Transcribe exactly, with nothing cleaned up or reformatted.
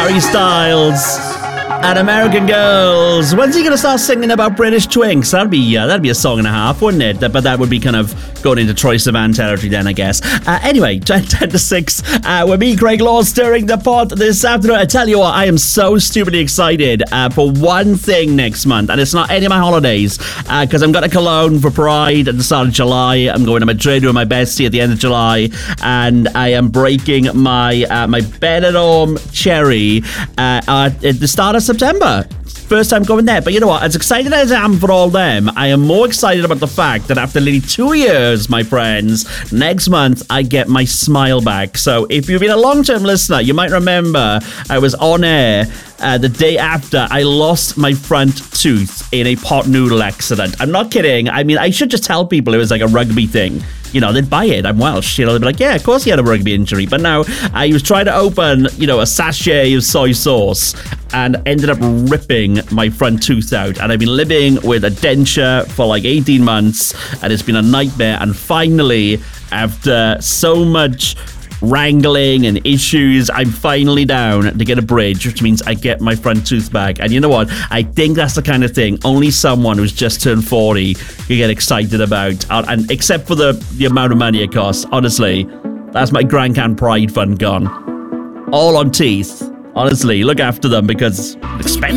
Harry Styles and American Girls. When's he going to start singing about British twinks? That'd be uh, that'd be a song and a half, wouldn't it? But that would be kind of going into Troye Sivan territory then, I guess. Uh, anyway, ten to six, uh, with me, Craig Law, stirring the pot this afternoon. I tell you what, I am so stupidly excited uh, for one thing next month, and it's not any of my holidays, because uh, I'm going to Cologne for Pride at the start of July. I'm going to Madrid with my bestie at the end of July, and I am breaking my uh, my Benidorm cherry uh, at the start of September. First time going there. But you know what? As excited as I am for all them, I am more excited about the fact that after nearly two years, my friends, next month I get my smile back. So if you've been a long-term listener, you might remember I was on air uh, the day after I lost my front tooth in a pot noodle accident. I'm not kidding. I mean, I should just tell people it was like a rugby thing. You know, they'd buy it. I'm Welsh. You know, they'd be like, yeah, of course he had a rugby injury. But no, I was trying to open, you know, a sachet of soy sauce and ended up ripping my front tooth out. And I've been living with a denture for like eighteen months, and it's been a nightmare. And finally, after so much wrangling and issues, I'm finally down to get a bridge, which means I get my front tooth back. And you know what? I think that's the kind of thing only someone who's just turned forty can get excited about. And except for the, the amount of money it costs, honestly, that's my Grand Can Pride fund gone. All on teeth. Honestly, look after them because it's expensive.